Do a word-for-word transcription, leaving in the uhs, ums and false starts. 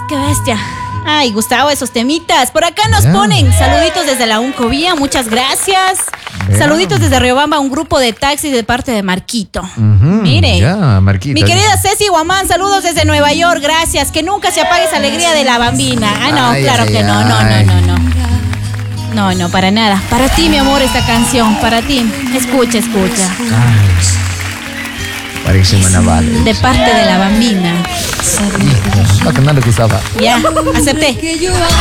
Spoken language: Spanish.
qué bestia. Ay, Gustavo, esos temitas. Por acá nos Ya. ponen saluditos desde la Uncovía, muchas gracias. Ya. Saluditos desde Riobamba, un grupo de taxis de parte de Marquito. Ujú, Mire. Ya, Marquita. Mi querida Ceci Guamán, saludos desde Nueva York, gracias. Que nunca se apague esa alegría de la bambina. Ah, no, Ay, claro ay, que no, no, ay. no, no, no. No, no, para nada. Para ti, mi amor, esta canción. Para ti. Escucha, escucha. Ay, parece una naval. De parte de la bambina. Para que no le gustaba. Ya, acepté.